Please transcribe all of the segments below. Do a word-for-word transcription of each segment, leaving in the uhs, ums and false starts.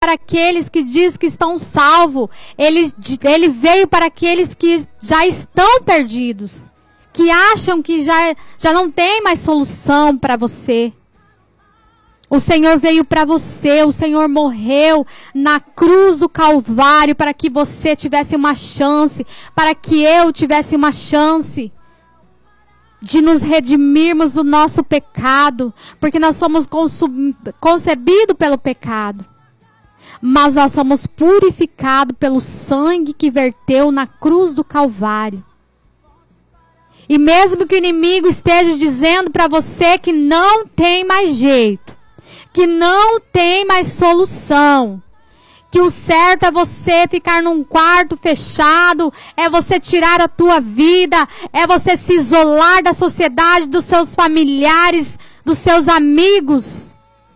para aqueles que diz que estão salvos. Ele, ele veio para aqueles que já estão perdidos, que acham que já, já não tem mais solução para você. O Senhor veio para você, o Senhor morreu na cruz do Calvário para que você tivesse uma chance, para que eu tivesse uma chance de nos redimirmos do nosso pecado, porque nós somos concebidos pelo pecado, mas nós somos purificados pelo sangue que verteu na cruz do Calvário. E mesmo que o inimigo esteja dizendo para você que não tem mais jeito, que não tem mais solução, que o certo é você ficar num quarto fechado, é você tirar a tua vida, é você se isolar da sociedade, dos seus familiares, dos seus amigos.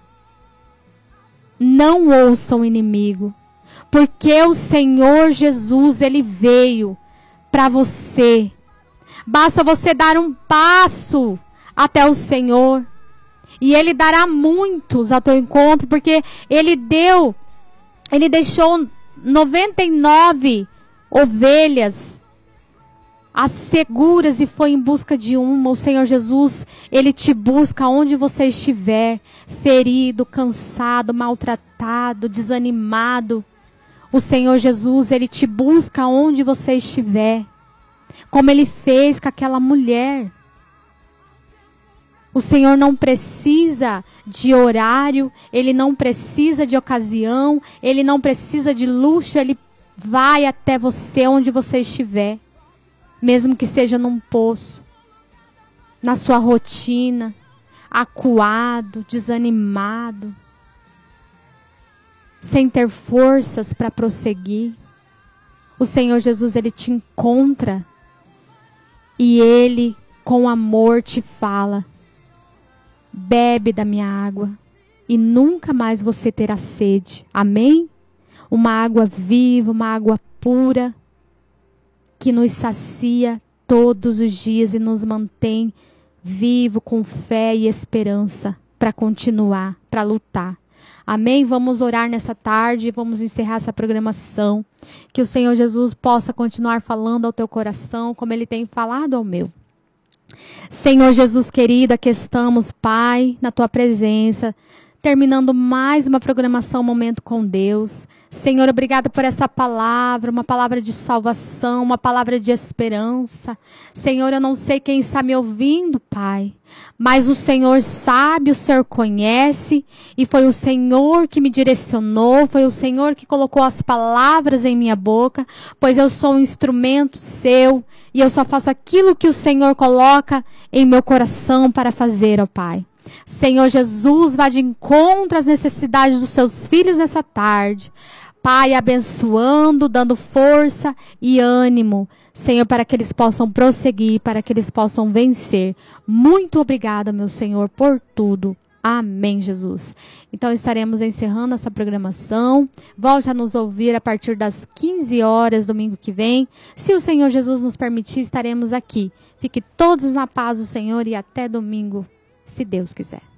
Não ouça o inimigo, porque o Senhor Jesus, Ele veio para você. Basta você dar um passo até o Senhor, e Ele dará muitos ao teu encontro, porque Ele deu, Ele deixou noventa e nove ovelhas as seguras e foi em busca de uma. O Senhor Jesus, Ele te busca onde você estiver, ferido, cansado, maltratado, desanimado. O Senhor Jesus, Ele te busca onde você estiver, como Ele fez com aquela mulher. O Senhor não precisa de horário, Ele não precisa de ocasião, Ele não precisa de luxo, Ele vai até você onde você estiver, mesmo que seja num poço, na sua rotina, acuado, desanimado, sem ter forças para prosseguir. O Senhor Jesus, Ele te encontra e Ele, com amor, te fala: bebe da minha água e nunca mais você terá sede. Amém? Uma água viva, uma água pura, que nos sacia todos os dias e nos mantém vivo com fé e esperança para continuar, para lutar. Amém? Vamos orar nessa tarde, vamos encerrar essa programação. Que o Senhor Jesus possa continuar falando ao teu coração, como Ele tem falado ao meu. Senhor Jesus querido, aqui estamos, Pai, na Tua presença, terminando mais uma programação Momento com Deus. Senhor, obrigado por essa palavra, uma palavra de salvação, uma palavra de esperança. Senhor, eu não sei quem está me ouvindo, Pai, mas o Senhor sabe, o Senhor conhece, e foi o Senhor que me direcionou, foi o Senhor que colocou as palavras em minha boca, pois eu sou um instrumento seu, e eu só faço aquilo que o Senhor coloca em meu coração para fazer, ó Pai. Senhor Jesus, vá de encontro às necessidades dos seus filhos nessa tarde. Pai, abençoando, dando força e ânimo, Senhor, para que eles possam prosseguir, para que eles possam vencer. Muito obrigada, meu Senhor, por tudo. Amém, Jesus. Então estaremos encerrando essa programação. Volte a nos ouvir a partir das quinze horas, domingo que vem. Se o Senhor Jesus nos permitir, estaremos aqui. Fique todos na paz do Senhor e até domingo, se Deus quiser.